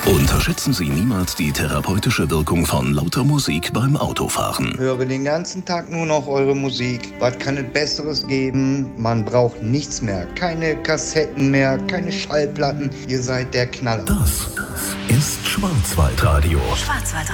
Unterschätzen Sie niemals die therapeutische Wirkung von lauter Musik beim Autofahren. Höre den ganzen Tag nur noch eure Musik. Was kann es Besseres geben? Man braucht nichts mehr. Keine Kassetten mehr, keine Schallplatten. Ihr seid der Knaller. Das ist Schwarzwaldradio. Schwarzwaldradio.